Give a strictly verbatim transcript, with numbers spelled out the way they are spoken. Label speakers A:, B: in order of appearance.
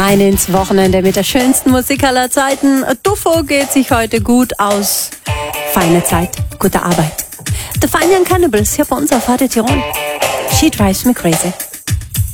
A: rein ins Wochenende mit der schönsten Musik aller Zeiten. Dufo geht sich heute gut aus. Feine Zeit, gute Arbeit. The Fine Young Cannibals hier bei uns auf Radio Tirol. She Drives Me Crazy.